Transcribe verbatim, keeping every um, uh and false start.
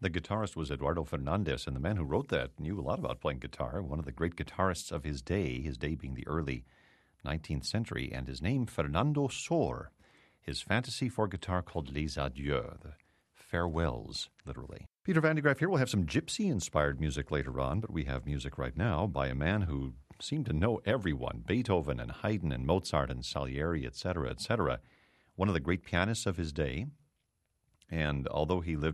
The guitarist was Eduardo Fernandez, and the man who wrote that knew a lot about playing guitar, one of the great guitarists of his day, his day being the early nineteenth century, and his name, Fernando Sor. His fantasy for guitar called Les Adieux, the farewells, literally. Peter Van de Graaff here. We'll have some gypsy-inspired music later on, but we have music right now by a man who seemed to know everyone, Beethoven and Haydn and Mozart and Salieri, et cetera, et cetera. One of the great pianists of his day, and although he lived